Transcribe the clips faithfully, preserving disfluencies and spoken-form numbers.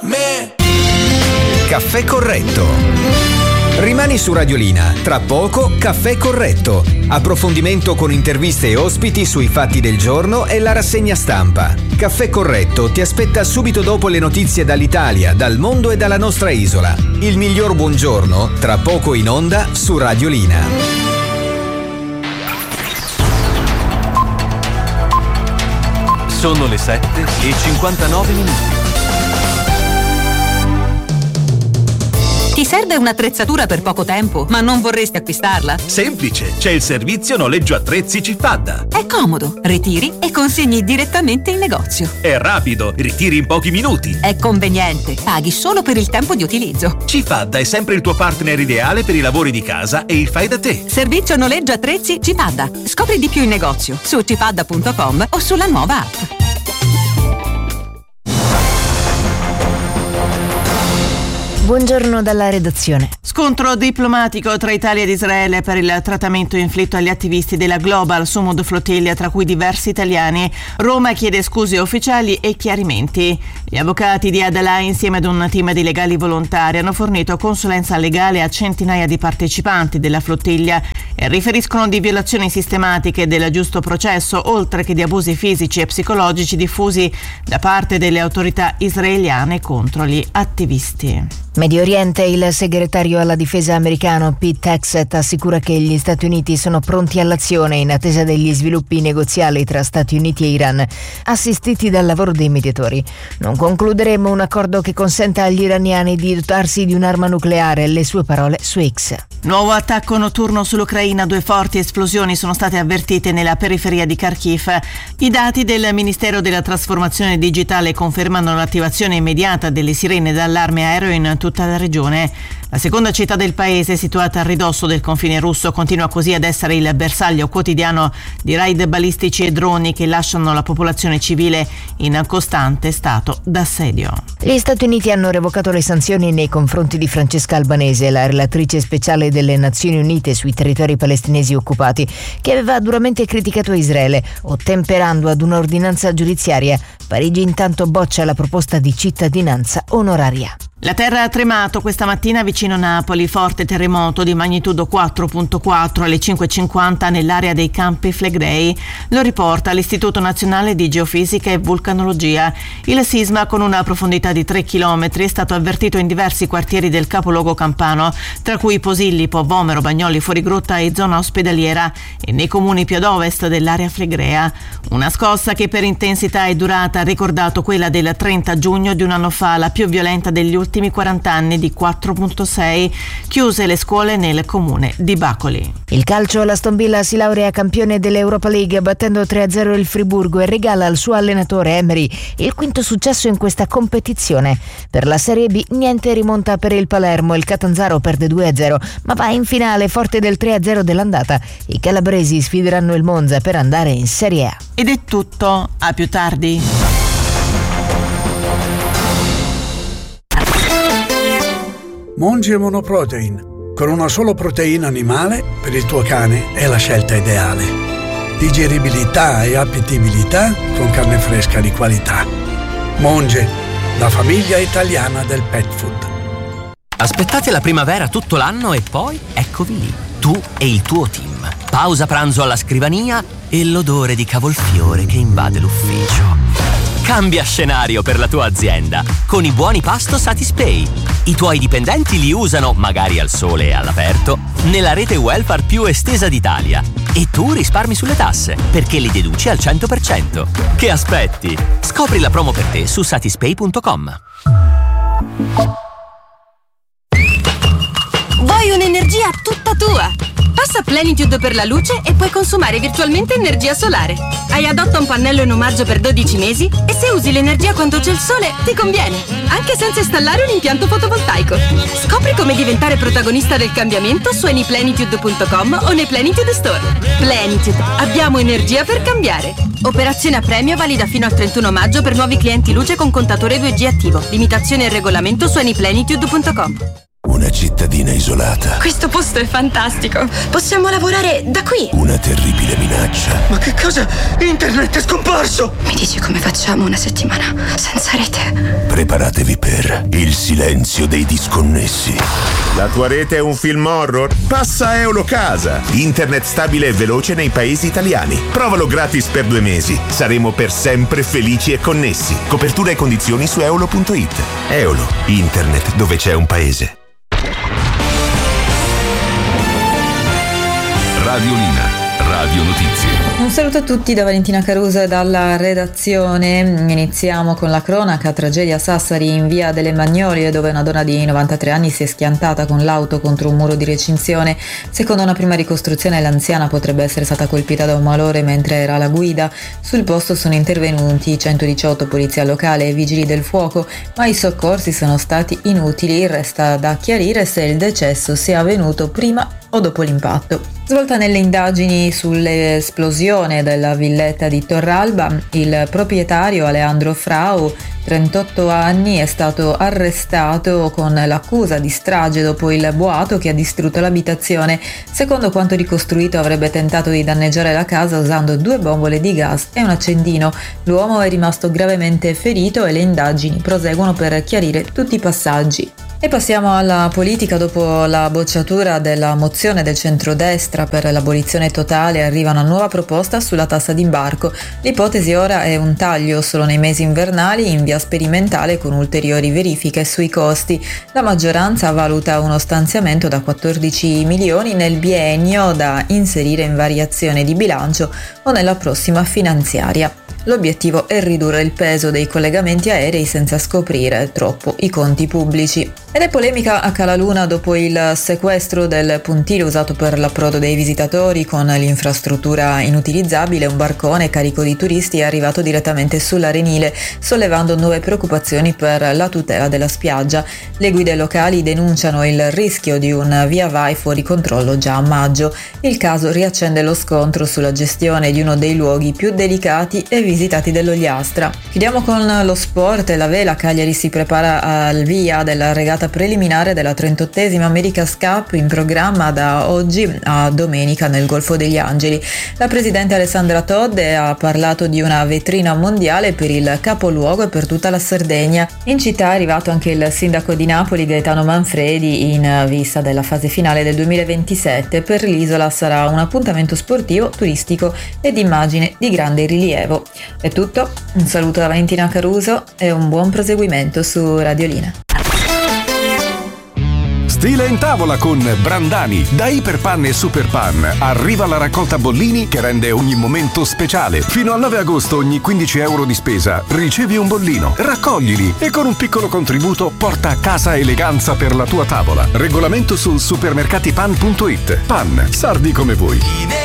me. Caffè Corretto. Rimani su Radiolina, tra poco Caffè Corretto, approfondimento con interviste e ospiti sui fatti del giorno e la rassegna stampa. Caffè Corretto ti aspetta subito dopo le notizie dall'Italia, dal mondo e dalla nostra isola. Il miglior buongiorno, tra poco in onda su Radiolina. Sono le sette e cinquantanove minuti. Ti serve un'attrezzatura per poco tempo, ma non vorresti acquistarla? Semplice, c'è il servizio noleggio attrezzi Cifadda. È comodo, ritiri e consegni direttamente in negozio. È rapido, ritiri in pochi minuti. È conveniente, paghi solo per il tempo di utilizzo. Cifadda è sempre il tuo partner ideale per i lavori di casa e il fai da te. Servizio noleggio attrezzi Cifadda. Scopri di più in negozio su cifadda punto com o sulla nuova app. Buongiorno dalla redazione. Scontro diplomatico tra Italia ed Israele per il trattamento inflitto agli attivisti della Global Sumud Flotilla, tra cui diversi italiani. Roma chiede scuse ufficiali e chiarimenti. Gli avvocati di Adalà, insieme ad un team di legali volontari, hanno fornito consulenza legale a centinaia di partecipanti della flottiglia e riferiscono di violazioni sistematiche del giusto processo, oltre che di abusi fisici e psicologici diffusi da parte delle autorità israeliane contro gli attivisti. Medio Oriente, il segretario alla difesa americano Pete Hegseth assicura che gli Stati Uniti sono pronti all'azione in attesa degli sviluppi negoziali tra Stati Uniti e Iran, assistiti dal lavoro dei mediatori. Non concluderemo un accordo che consenta agli iraniani di dotarsi di un'arma nucleare, le sue parole su X. Nuovo attacco notturno sull'Ucraina, due forti esplosioni sono state avvertite nella periferia di Kharkiv. I dati del Ministero della Trasformazione Digitale confermano l'attivazione immediata delle sirene d'allarme aereo in tutta la regione. La seconda città del paese, situata a ridosso del confine russo, continua così ad essere il bersaglio quotidiano di raid balistici e droni che lasciano la popolazione civile in costante stato d'assedio. Gli Stati Uniti hanno revocato le sanzioni nei confronti di Francesca Albanese, la relatrice speciale delle Nazioni Unite sui territori palestinesi occupati, che aveva duramente criticato Israele, ottemperando ad un'ordinanza giudiziaria. Parigi intanto boccia la proposta di cittadinanza onoraria. La terra ha tremato questa mattina vicino Napoli, forte terremoto di magnitudo quattro virgola quattro alle cinque e cinquanta nell'area dei Campi Flegrei. Lo riporta l'Istituto Nazionale di Geofisica e Vulcanologia. Il sisma, con una profondità di tre chilometri, è stato avvertito in diversi quartieri del capoluogo campano, tra cui Posillipo, Vomero, Bagnoli, Fuorigrotta e zona ospedaliera, e nei comuni più ad ovest dell'area flegrea. Una scossa che per intensità e durata ha ricordato quella del trenta giugno di un anno fa, la più violenta degli ultimi ultimi quaranta anni, di quattro virgola sei, chiuse le scuole nel comune di Bacoli. Il calcio, l'Aston Villa si laurea campione dell'Europa League battendo tre a zero il Friburgo e regala al suo allenatore Emery il quinto successo in questa competizione. Per la Serie B niente rimonta per il Palermo, il Catanzaro perde due a zero ma va in finale forte del tre a zero dell'andata. I calabresi sfideranno il Monza per andare in Serie A. Ed è tutto, a più tardi. Monge Monoprotein. Con una sola proteina animale, per il tuo cane è la scelta ideale. Digeribilità e appetibilità con carne fresca di qualità. Monge, la famiglia italiana del pet food. Aspettate la primavera tutto l'anno e poi eccovi lì, tu e il tuo team. Pausa pranzo alla scrivania e l'odore di cavolfiore che invade l'ufficio. Cambia scenario per la tua azienda con i buoni pasto Satispay. I tuoi dipendenti li usano, magari al sole e all'aperto, nella rete welfare più estesa d'Italia. E tu risparmi sulle tasse, perché li deduci al cento per cento. Che aspetti? Scopri la promo per te su satispay punto com. Vuoi un'energia tutta tua? Passa Plenitude per la luce e puoi consumare virtualmente energia solare. Hai adotta un pannello in omaggio per dodici mesi e se usi l'energia quando c'è il sole ti conviene, anche senza installare un impianto fotovoltaico. Scopri come diventare protagonista del cambiamento su anyplenitude punto com o nei Plenitude Store. Plenitude, abbiamo energia per cambiare. Operazione a premio valida fino al trentuno maggio per nuovi clienti luce con contatore due G attivo. Limitazioni e regolamento su anyplenitude punto com. Una cittadina isolata. Questo posto è fantastico. Possiamo lavorare da qui. Una terribile minaccia. Ma che cosa? Internet è scomparso! Mi dici come facciamo una settimana senza rete? Preparatevi per il silenzio dei disconnessi. La tua rete è un film horror? Passa a Eulocasa. Internet stabile e veloce nei paesi italiani. Provalo gratis per due mesi. Saremo per sempre felici e connessi. Copertura e condizioni su eolo punto it. Eolo, internet dove c'è un paese. Radiolina, Radio Notizie. Un saluto a tutti da Valentina Caruso e dalla redazione. Iniziamo con la cronaca. Tragedia a Sassari in via delle Magnolie, dove una donna di novantatré anni si è schiantata con l'auto contro un muro di recinzione. Secondo una prima ricostruzione l'anziana potrebbe essere stata colpita da un malore mentre era alla guida. Sul posto sono intervenuti centodiciotto, polizia locale e vigili del fuoco, ma i soccorsi sono stati inutili. Resta da chiarire se il decesso sia avvenuto prima o dopo l'impatto. Svolta nelle indagini sull'esplosione della villetta di Torralba, il proprietario Alejandro Frau, trentotto anni, è stato arrestato con l'accusa di strage dopo il boato che ha distrutto l'abitazione. Secondo quanto ricostruito avrebbe tentato di danneggiare la casa usando due bombole di gas e un accendino. L'uomo è rimasto gravemente ferito e le indagini proseguono per chiarire tutti i passaggi. E passiamo alla politica. Dopo la bocciatura della mozione del centrodestra per l'abolizione totale arriva una nuova proposta sulla tassa d'imbarco. L'ipotesi ora è un taglio solo nei mesi invernali in via sperimentale con ulteriori verifiche sui costi. La maggioranza valuta uno stanziamento da quattordici milioni nel biennio da inserire in variazione di bilancio o nella prossima finanziaria. L'obiettivo è ridurre il peso dei collegamenti aerei senza scoprire troppo i conti pubblici. Ed è polemica a Calaluna dopo il sequestro del puntile usato per l'approdo dei visitatori. Con l'infrastruttura inutilizzabile, un barcone carico di turisti è arrivato direttamente sull'arenile, sollevando nuove preoccupazioni per la tutela della spiaggia. Le guide locali denunciano il rischio di un via vai fuori controllo già a maggio. Il caso riaccende lo scontro sulla gestione di uno dei luoghi più delicati e visitati dell'Ogliastra. Chiudiamo con lo sport. La vela Cagliari si prepara al via della regata preliminare della trentottesima America's Cup, in programma da oggi a domenica nel Golfo degli Angeli. La presidente Alessandra Todde ha parlato di una vetrina mondiale per il capoluogo e per tutta la Sardegna. In città è arrivato anche il sindaco di Napoli Gaetano Manfredi in vista della fase finale del duemilaventisette. Per l'isola sarà un appuntamento sportivo, turistico e di immagine di grande rilievo. È tutto, un saluto da Valentina Caruso e un buon proseguimento su Radiolina. Stile in tavola con Brandani. Da Iperpan e Superpan arriva la raccolta bollini che rende ogni momento speciale. Fino al nove agosto ogni quindici euro di spesa ricevi un bollino. Raccoglili e con un piccolo contributo porta a casa eleganza per la tua tavola. Regolamento su supermercatipan punto it. Pan, sardi come voi.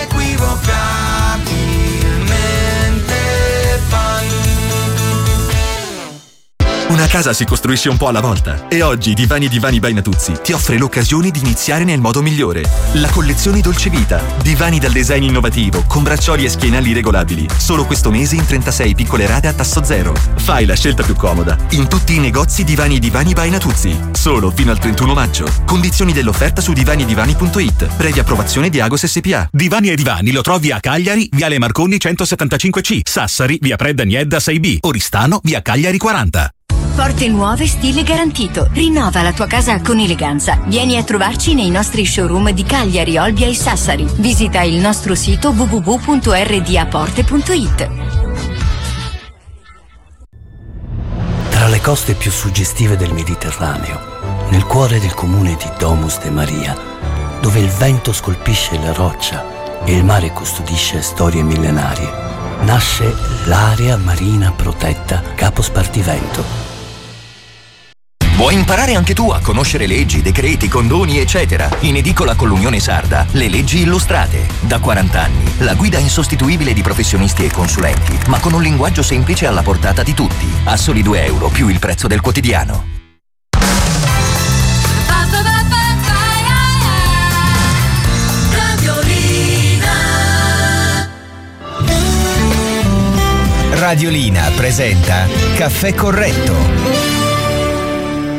Una casa si costruisce un po' alla volta e oggi Divani e Divani by Natuzzi ti offre l'occasione di iniziare nel modo migliore. La collezione Dolce Vita, divani dal design innovativo con braccioli e schienali regolabili. Solo questo mese in trentasei piccole rate a tasso zero. Fai la scelta più comoda in tutti i negozi Divani e Divani by Natuzzi. Solo fino al trentuno maggio. Condizioni dell'offerta su divani e divani punto it. Previa approvazione di Agos S P A. Divani e Divani lo trovi a Cagliari, Viale Marconi centosettantacinque C, Sassari, via Predda Niedda sei B, Oristano, via Cagliari quaranta. Porte nuove, stile garantito. Rinnova la tua casa con eleganza. Vieni a trovarci nei nostri showroom di Cagliari, Olbia e Sassari. Visita il nostro sito w w w punto r d a porte punto it. Tra le coste più suggestive del Mediterraneo, nel cuore del comune di Domus de Maria, dove il vento scolpisce la roccia e il mare custodisce storie millenarie, nasce l'area marina protetta Capo Spartivento. Vuoi imparare anche tu a conoscere leggi, decreti, condoni, eccetera? In edicola con l'Unione Sarda, le leggi illustrate. Da quaranta anni, la guida insostituibile di professionisti e consulenti, ma con un linguaggio semplice alla portata di tutti. A soli due euro più il prezzo del quotidiano. Radiolina presenta Caffè Corretto.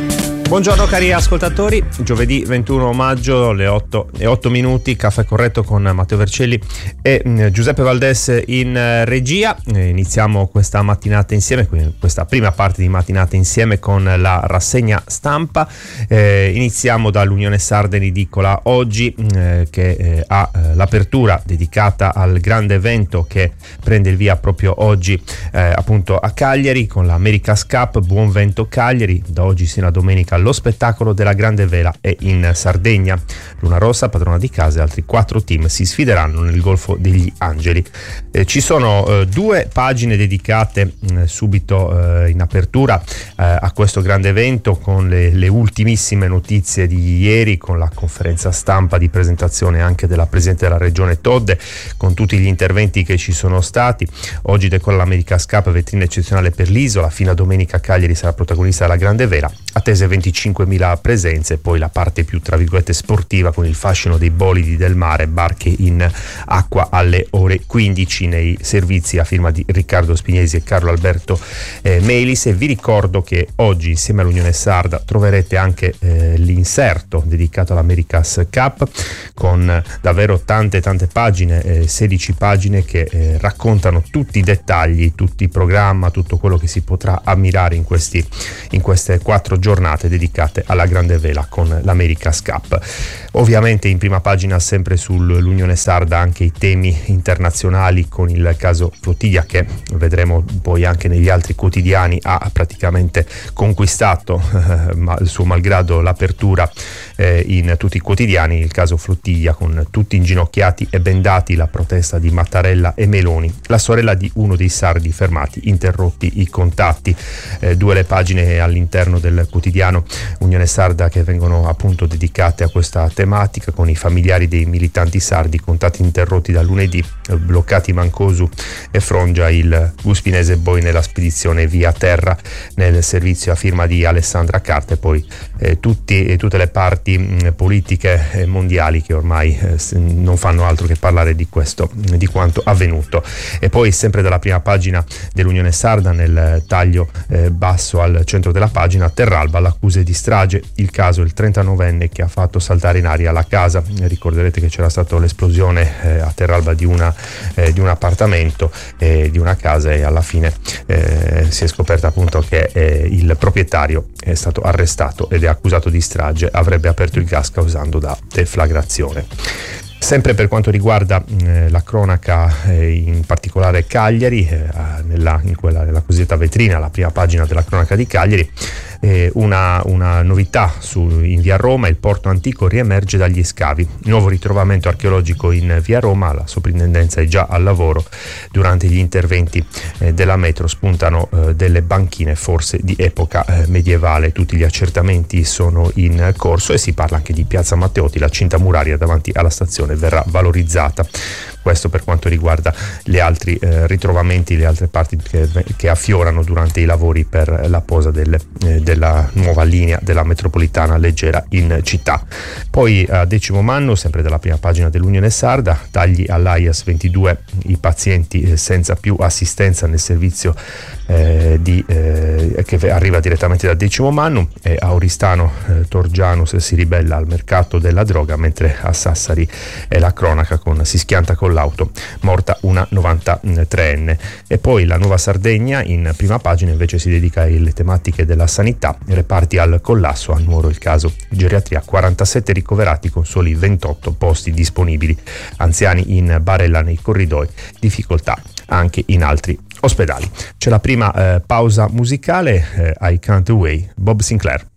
Buongiorno cari ascoltatori, giovedì ventuno maggio, le otto e otto minuti, caffè corretto con Matteo Vercelli e Giuseppe Valdés in regia. Iniziamo questa mattinata insieme, questa prima parte di mattinata insieme con la rassegna stampa. Eh, iniziamo dall'Unione Sarda in edicola oggi, eh, che eh, ha eh, l'apertura dedicata al grande evento che prende il via proprio oggi eh, appunto a Cagliari con la America's Cup. Buon vento Cagliari, da oggi sino a domenica lo spettacolo della grande vela è in Sardegna. Luna Rossa, padrona di casa, e altri quattro team si sfideranno nel Golfo degli Angeli. Eh, ci sono eh, due pagine dedicate eh, subito eh, in apertura eh, a questo grande evento, con le, le ultimissime notizie di ieri, con la conferenza stampa di presentazione anche della presidente della regione Todde, con tutti gli interventi che ci sono stati. Oggi decolla l'America's Cup, vetrina eccezionale per l'isola. Fino a domenica Cagliari sarà protagonista della grande vela, attese venticinquemila presenze. Poi la parte più tra virgolette sportiva, con il fascino dei bolidi del mare, barche in acqua alle ore quindici nei servizi a firma di Riccardo Spignesi e Carlo Alberto eh, Melis. E vi ricordo che oggi insieme all'Unione Sarda troverete anche eh, l'inserto dedicato all'America's Cup, con davvero tante tante pagine, eh, sedici pagine che eh, raccontano tutti i dettagli, tutti i programma, tutto quello che si potrà ammirare in questi in queste quattro giornate dedicate alla grande vela con l'America's Cup. Ovviamente in prima pagina sempre sull'Unione Sarda anche i temi internazionali, con il caso Flottiglia, che vedremo poi anche negli altri quotidiani ha praticamente conquistato eh, ma, il suo malgrado l'apertura eh, in tutti i quotidiani. Il caso Flottiglia, con tutti inginocchiati e bendati, la protesta di Mattarella e Meloni, la sorella di uno dei sardi fermati, interrotti i contatti. Eh, due le pagine all'interno del quotidiano Unione Sarda che vengono appunto dedicate a questa tematica, con i familiari dei militanti sardi, contatti interrotti da lunedì, bloccati Mancosu e Frongia, il Guspinese poi nella spedizione via terra nel servizio a firma di Alessandra Carte. Poi eh, tutti, eh, tutte le parti mh, politiche eh, mondiali che ormai eh, non fanno altro che parlare di questo, di quanto avvenuto. E poi sempre dalla prima pagina dell'Unione Sarda, nel taglio eh, basso al centro della pagina, Terralba, l'accuse di strage, il caso il trentanovenne che ha fatto saltare in aria la casa. Ricorderete che c'era stata l'esplosione eh, a Terralba di, una, eh, di un appartamento, eh, di una casa, e alla fine eh, si è scoperto appunto che eh, il proprietario è stato arrestato ed è accusato di strage, avrebbe aperto il gas causando da deflagrazione. Sempre per quanto riguarda eh, la cronaca, eh, in particolare Cagliari, eh, nella, in quella, nella cosiddetta vetrina, la prima pagina della cronaca di Cagliari, eh, una, una novità su, in via Roma: il porto antico riemerge dagli scavi. Nuovo ritrovamento archeologico in via Roma, la soprintendenza è già al lavoro. Durante gli interventi eh, della metro spuntano eh, delle banchine forse di epoca eh, medievale. Tutti gli accertamenti sono in corso e si parla anche di piazza Matteotti, la cinta muraria davanti alla stazione verrà valorizzata. Questo per quanto riguarda gli altri eh, ritrovamenti, le altre parti che, che affiorano durante i lavori per la posa delle, eh, della nuova linea della metropolitana leggera in città. Poi a decimo manno, sempre dalla prima pagina dell'Unione Sarda, tagli all'A I A S ventidue, i pazienti eh, senza più assistenza nel servizio eh, di, eh, che arriva direttamente da decimo manno. E a Oristano eh, Torgianus si ribella al mercato della droga, mentre a Sassari è la cronaca con si schianta con l'auto, morta una novantatreenne. E poi la Nuova Sardegna in prima pagina invece si dedica alle tematiche della sanità, reparti al collasso, a Nuoro il caso geriatria, quarantasette ricoverati con soli ventotto posti disponibili, anziani in barella nei corridoi, difficoltà anche in altri ospedali. C'è la prima eh, pausa musicale, eh, I Can't Away, Bob Sinclair.